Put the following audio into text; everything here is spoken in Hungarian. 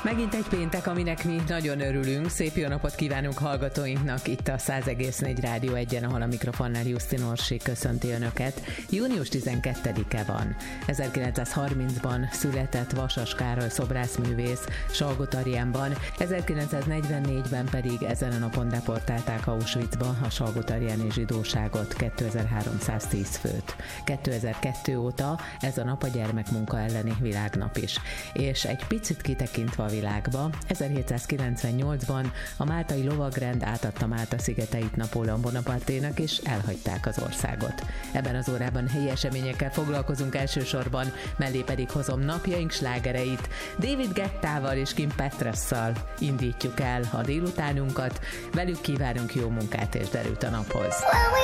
Megint egy péntek, aminek mi nagyon örülünk. Szép jó napot kívánunk hallgatóinknak itt a 100,4 Rádió 1-en, ahol a mikrofonnál Jusztin Orsi köszönti Önöket. Június 12-e van. 1930-ban született Vasas Károly szobrászművész Salgótarjánban, 1944-ben pedig ezen a napon deportálták Auschwitzba a salgótarjáni zsidóságot, 2310 főt. 2002 óta ez a nap a gyermekmunka elleni világnap is. És egy picit kitekintve a világba, 1798-ban a máltai lovagrend átadta Málta szigeteit Napóleon Bonaparténak, és elhagyták az országot. Ebben az órában helyi eseményekkel foglalkozunk elsősorban, mellé pedig hozom napjaink slágereit. David Guettával és Kim Petrasszal indítjuk el a délutánunkat, velük kívánunk jó munkát és derült a naphoz.